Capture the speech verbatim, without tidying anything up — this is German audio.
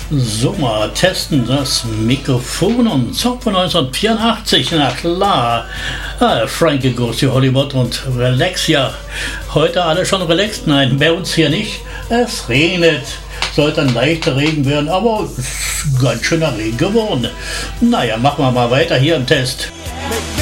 So, mal testen das Mikrofon und Song von neunzehnhundertvierundachtzig, na klar. Ah, Frankie Goes to Hollywood und Relax, ja. Heute alle schon relaxed? Nein, bei uns hier nicht. Es regnet. Sollte ein leichter Regen werden, aber ganz schöner Regen geworden. Naja, machen wir mal weiter hier im Test.